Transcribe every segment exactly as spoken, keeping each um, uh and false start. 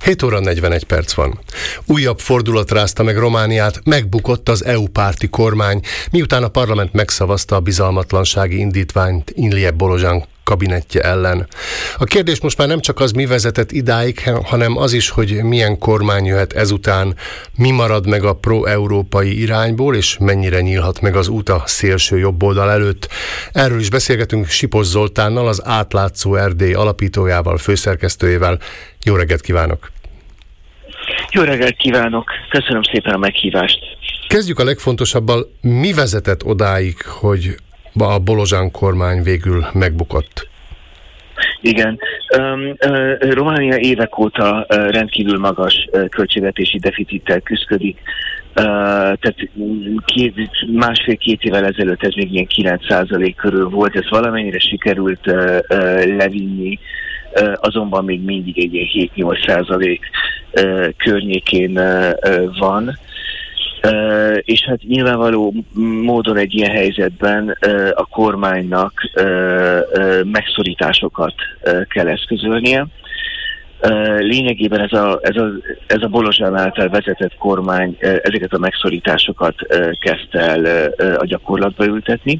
hét óra negyvenegy perc van. Újabb fordulat rázta meg Romániát, megbukott az é u-párti kormány, miután a parlament megszavazta a bizalmatlansági indítványt Ilie Bolozsán kabinettje ellen. A kérdés most már nem csak az, mi vezetett idáig, hanem az is, hogy milyen kormány jöhet ezután, mi marad meg a pro-európai irányból, és mennyire nyílhat meg az út a szélső jobboldal előtt. Erről is beszélgetünk Sipos Zoltánnal, az Átlátszó Erdély alapítójával, főszerkesztőjével. Jó reggelt kívánok! Jó reggelt kívánok! Köszönöm szépen a meghívást! Kezdjük a legfontosabbal. Mi vezetett odáig, hogy a Bolozsán kormány végül megbukott? Igen. Um, uh, Románia évek óta uh, rendkívül magas uh, költségvetési deficittel küszködik. Uh, tehát két, másfél-két évvel ezelőtt ez még ilyen kilenc százalék körül volt. Ez valamennyire sikerült uh, uh, levinni, uh, azonban még mindig egy ilyen hét-nyolc százalék uh, környékén uh, uh, van. Uh, és hát nyilvánvaló módon egy ilyen helyzetben uh, a kormánynak uh, uh, megszorításokat uh, kell eszközölnie. Uh, lényegében ez a, ez, a, ez a Bolozsán által vezetett kormány uh, ezeket a megszorításokat uh, kezdte el uh, a gyakorlatba ültetni.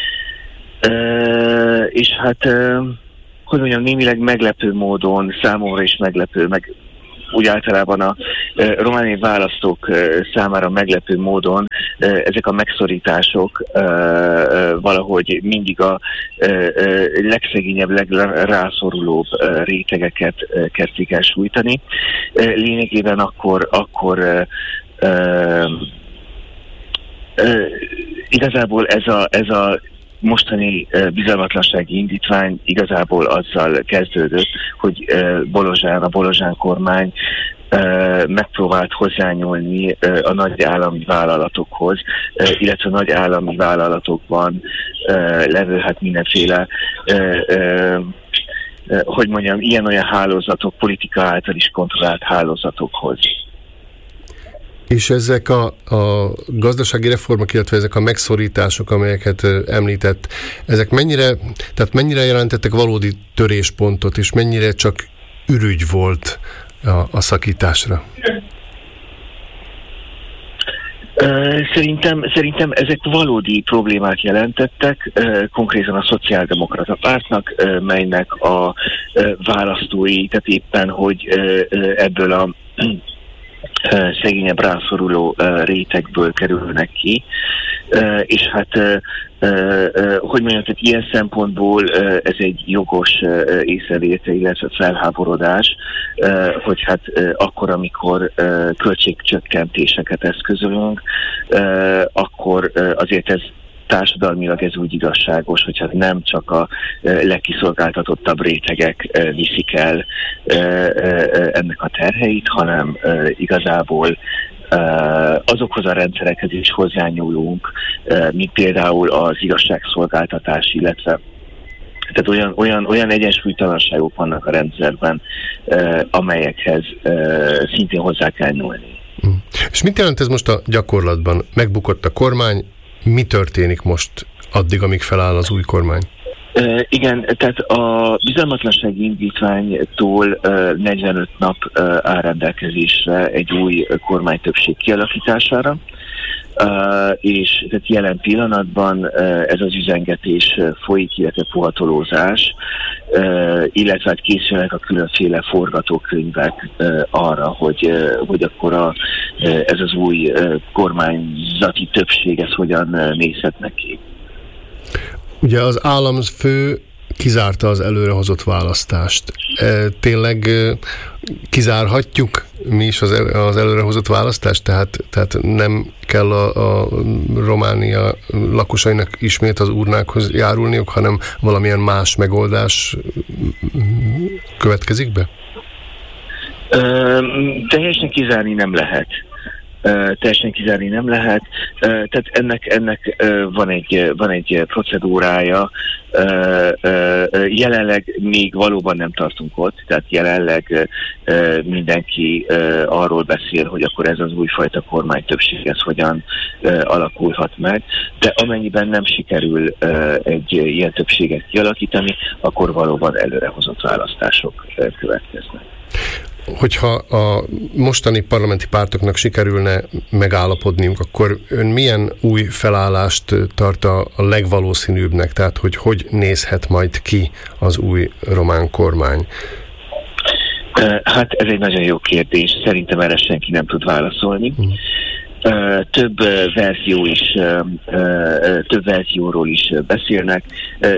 Uh, és hát, uh, hogy mondjam, némileg meglepő módon, számomra is meglepő, meg úgy általában a e, romániai választók e, számára meglepő módon e, ezek a megszorítások e, e, valahogy mindig a e, e, legszegényebb, legrászorulóbb e, rétegeket e, kezdték el sújtani. E, lényegében akkor, akkor e, e, e, igazából ez a, ez a mostani uh, bizalmatlansági indítvány igazából azzal kezdődött, hogy uh, Bolozsán, a Bolozsán kormány uh, megpróbált hozzányúlni uh, a nagy állami vállalatokhoz, uh, illetve a nagy állami vállalatokban uh, levő hát mindenféle uh, uh, uh, hogy mondjam, ilyen-olyan hálózatok, politika által is kontrollált hálózatokhoz. És ezek a, a gazdasági reformok, illetve ezek a megszorítások, amelyeket említett, ezek mennyire, tehát mennyire jelentettek valódi töréspontot, és mennyire csak ürügy volt a, a szakításra? Szerintem, szerintem ezek valódi problémát jelentettek, konkrétan a Szociáldemokrata Pártnak, melynek a választói, tehát éppen, hogy ebből a szegényebb, rászoruló rétegből kerülnek ki, és hát, hogy mondjam, tehát ilyen szempontból ez egy jogos észrevétel, illetve felháborodás, hogy hát akkor, amikor költségcsökkentéseket eszközölünk, akkor azért ez társadalmilag ez úgy igazságos, hogy hát nem csak a legkiszolgáltatottabb rétegek viszik el ennek a terheit, hanem igazából azokhoz a rendszerekhez is hozzányúlunk, mint például az igazságszolgáltatás, illetve tehát olyan, olyan, olyan egyensúlytalanságok vannak a rendszerben, amelyekhez szintén hozzá kell nyúlni. És mit jelent ez most a gyakorlatban? Megbukott a kormány, mi történik most addig, amíg feláll az új kormány? Uh, igen, tehát a bizalmatlansági indítványtól uh, negyvenöt nap uh, áll rendelkezésre egy új uh, kormánytöbbség kialakítására, uh, és tehát jelen pillanatban uh, ez az üzengetés uh, folyik, illetve puhatolózás, uh, illetve hát készülnek a különféle forgatókönyvek uh, arra, hogy, uh, hogy akkor a, uh, ez az új uh, kormányzati többség ez hogyan uh, nézhet neki. Ugye az államfő kizárta az előrehozott választást. Tényleg kizárhatjuk mi is az, el, az előrehozott választást? Tehát, tehát nem kell a, a Románia lakosainak ismét az urnákhoz járulniuk, hanem valamilyen más megoldás következik be? Ö, teljesen kizárni nem lehet. Uh, teljesen kizárni nem lehet. Uh, tehát ennek, ennek uh, van, egy, van egy procedúrája. Uh, uh, jelenleg még valóban nem tartunk ott, tehát jelenleg uh, mindenki uh, arról beszél, hogy akkor ez az újfajta kormánytöbbség, ez hogyan uh, alakulhat meg, de amennyiben nem sikerül uh, egy ilyen többséget kialakítani, akkor valóban előrehozott választások uh, következnek. hogyha a mostani parlamenti pártoknak sikerülne megállapodniuk, akkor ön milyen új felállást tart a legvalószínűbbnek? Tehát, hogy hogy nézhet majd ki az új román kormány? Hát ez egy nagyon jó kérdés. Szerintem erre senki nem tud válaszolni. Mm. Több verzió is, több verzióról is beszélnek.